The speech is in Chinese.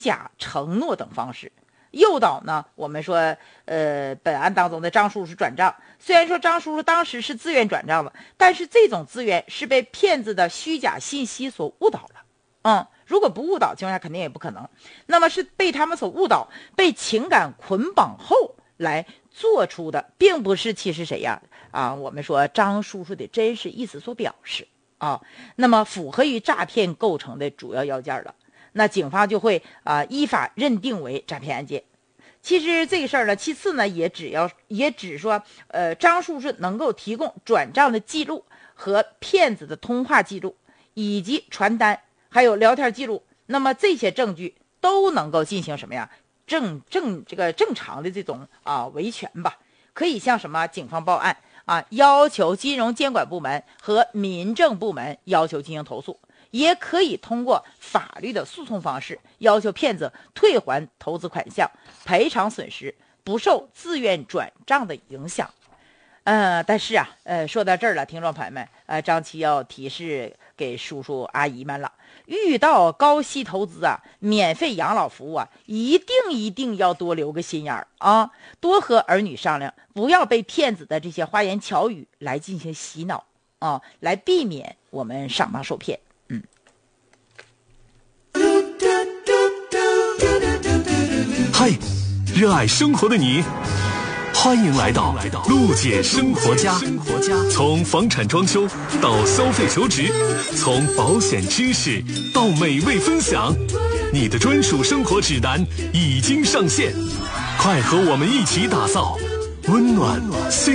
假承诺等方式诱导呢。我们说本案当中的张叔叔转账，虽然说张叔叔当时是自愿转账的，但是这种自愿是被骗子的虚假信息所误导了。如果不误导情况下肯定也不可能，那么是被他们所误导，被情感捆绑后来做出的，并不是其实谁呀我们说张叔叔的真实意思所表示那么符合于诈骗构成的主要要件了，那警方就会依法认定为诈骗案件。其实这个事儿呢，其次呢也只说张叔叔能够提供转账的记录和骗子的通话记录以及传单还有聊天记录，那么这些证据都能够进行什么呀正常的这种维权吧，可以向什么警方报案要求金融监管部门和民政部门要求进行投诉，也可以通过法律的诉讼方式要求骗子退还投资款项，赔偿损失，不受自愿转账的影响。但是说到这儿了，听众朋友们，张琪要提示给叔叔阿姨们了，遇到高息投资免费养老服务一定要多留个心眼儿多和儿女商量，不要被骗子的这些花言巧语来进行洗脑来避免我们上当受骗。 嗨，热爱生活的你，欢迎来到陆姐生活家。从房产装修到消费求职，从保险知识到美味分享，你的专属生活指南已经上线，快和我们一起打造温暖